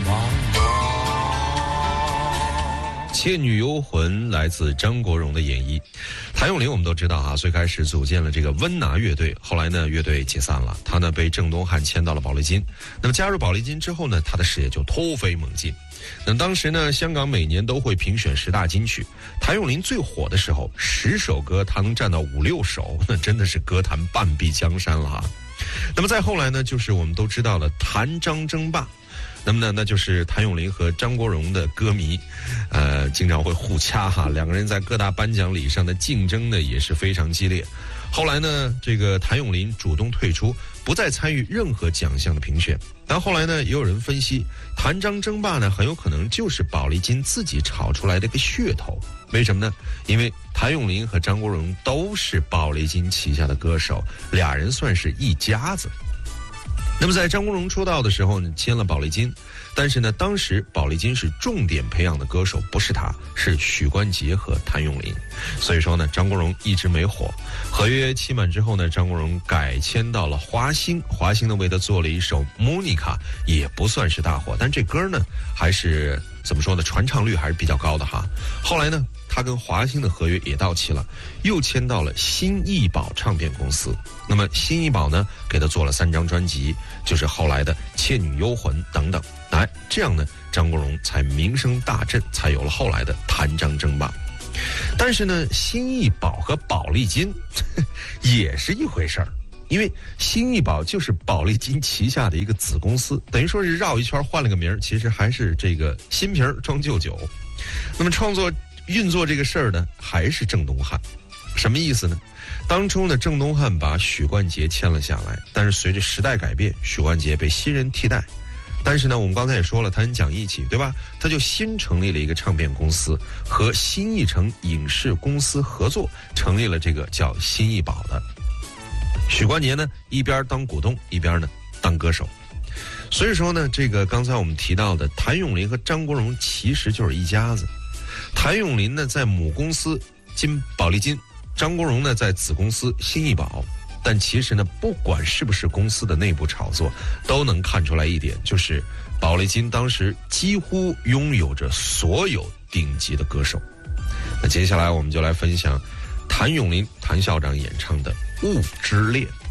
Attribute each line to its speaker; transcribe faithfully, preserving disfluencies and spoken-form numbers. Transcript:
Speaker 1: 倩女幽魂来自张国荣的演绎。谭咏麟我们都知道啊，最开始组建了这个温拿乐队，后来呢乐队解散了，他呢被郑东汉签到了宝丽金。那么加入宝丽金之后呢，他的事业就突飞猛进。那么当时呢，香港每年都会评选十大金曲，谭咏麟最火的时候，十首歌他能占到五六首，那真的是歌坛半壁江山了哈。那么再后来呢，就是我们都知道了谭张争霸。那么呢，那就是谭咏麟和张国荣的歌迷，呃，经常会互掐哈，两个人在各大颁奖礼上的竞争呢也是非常激烈。后来呢，这个谭咏麟主动退出，不再参与任何奖项的评选。但后来呢，也有人分析，谭张争霸呢很有可能就是宝丽金自己炒出来的一个噱头。为什么呢？因为谭咏麟和张国荣都是宝丽金旗下的歌手，俩人算是一家子。那么在张国荣出道的时候呢，签了宝丽金，但是呢，当时宝丽金是重点培养的歌手，不是他，是许冠杰和谭咏麟。所以说呢，张国荣一直没火。合约期满之后呢，张国荣改签到了华星，华星呢为他做了一首《Monica》，也不算是大火，但这歌呢还是怎么说呢，传唱率还是比较高的哈。后来呢，他跟华星的合约也到期了，又签到了新艺宝唱片公司。那么新艺宝呢，给他做了三张专辑，就是后来的《倩女幽魂》等等。哎，这样呢，张国荣才名声大振，才有了后来的谭张争霸。但是呢，新艺宝和宝丽金也是一回事儿，因为新艺宝就是宝丽金旗下的一个子公司，等于说是绕一圈换了个名儿，其实还是这个新瓶装旧酒。那么创作运作这个事儿呢，还是郑东汉。什么意思呢？当初呢，郑东汉把许冠杰签了下来，但是随着时代改变，许冠杰被新人替代。但是呢，我们刚才也说了，他很讲义气，对吧？他就新成立了一个唱片公司，和新艺城影视公司合作，成立了这个叫新艺宝的。许冠杰呢，一边当股东，一边呢当歌手。所以说呢，这个刚才我们提到的谭咏麟和张国荣其实就是一家子。谭咏麟呢在母公司金宝丽金，张国荣呢在子公司新艺宝。但其实呢，不管是不是公司的内部炒作，都能看出来一点，就是宝丽金当时几乎拥有着所有顶级的歌手。那接下来我们就来分享谭咏麟谭校长演唱的《雾之恋》。